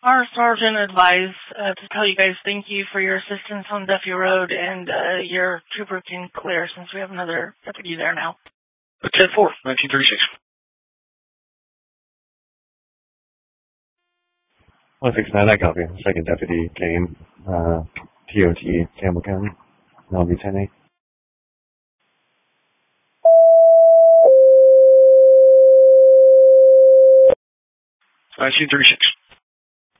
Our sergeant advised to tell you guys thank you for your assistance on Duffy Road, and your trooper can clear since we have another deputy there now. 10-4, 1936. 169, I copy. Second deputy came, TOT, Campbell County. And I'll be 10-8. 1936.